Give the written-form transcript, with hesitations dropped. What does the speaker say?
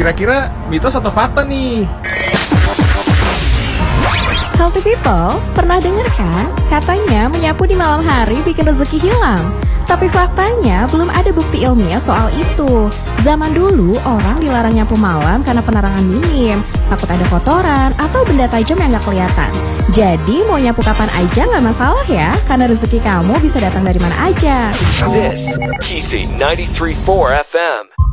Kira-kira mitos atau fakta nih? Healthy people, pernah dengar kan? Katanya menyapu di malam hari bikin rezeki hilang. Tapi faktanya belum ada bukti ilmiah soal itu. Zaman dulu orang dilarang nyapu malam karena penerangan minim, takut ada kotoran atau benda tajam yang gak kelihatan. Jadi mau nyapu kapan aja gak masalah ya, karena rezeki kamu bisa datang dari mana aja. This, Kisi 93.4 FM.